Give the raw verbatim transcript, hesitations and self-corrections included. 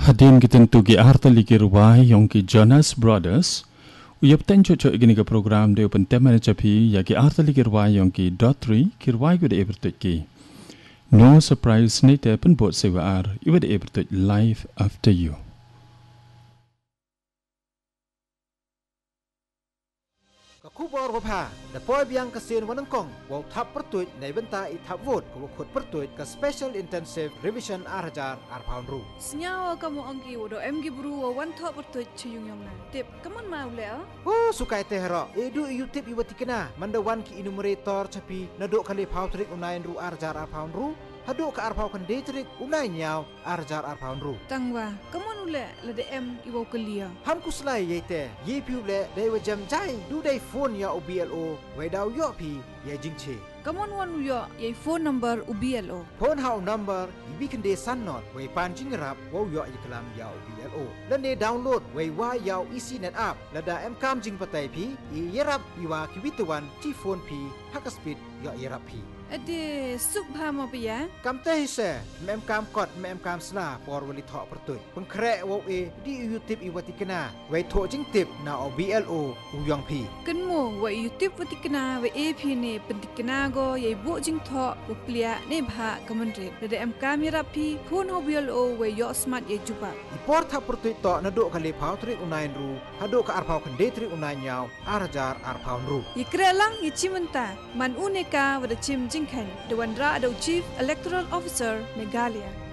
Hadirin ketentu ki harta likir wai yang ki Jonas Brothers. Uyap ten cocok gini ke program de open tema capi ya ki harta likir wai yang ki dot three kirwai ku de ebertuk ki. No surprise ni te pen bot sewa ar iwa de ebertuk life after you. Kubor wapha, the boy biang kasin wanangkong, wow tap pertuit na ibenta itap vote, kubukut pertuit ka special intensive revision arajar arpaun ru. Senyawa kamu angki wado emgi buru wa one top pertuit cuyung yang na. Tip, kamu mau le? Oh, suka ite hero. Edu iu tip iwa tikena, manda wan ki enumerator capi, nadok kali pau trik unain ru arajar arpaun ru. Haduk ke arpau kan detrik unai nyau arjar arpaun ru. Tangwa, kamu nule le D M iwa kelia. Ham kuslai yete, ye piu le dewa jam jai du dai phone ya O B L O, wai dau yo pi ye jingche. Kamu wan uyo ye phone number U B L O. Phone hau number ibi kan de san not, wai pan jingrap wow yo ye kelam ya O B L O. Lan de download wai wa ya isi net app, lada em kam jing patai pi, i yerap iwa kibituan ti phone pi, haka speed yo yerap pi. Ade subha ma pia. Kam teh se, mem kam kot mem kam sla por wali thok pertut. Pengkrek wow e di YouTube iwati kena, wai thok jing tip na O B L O uyang pi. Kenmo wa YouTube wati kena wa A P ne pentikena go ye bu jing thok wa plia ne bha kamandre. Lada em kam yerapi phone O B L O wa yo smart ye juba. Ipor thak pertut tok naduk kali pau trik unain ru, haduk ka arpau kan detrik unai nyau arajar arpaun ru. Ikre lang ye chimenta man uneka wa da chim jingkan the Wandra Ado Chief Electoral Officer Megalia.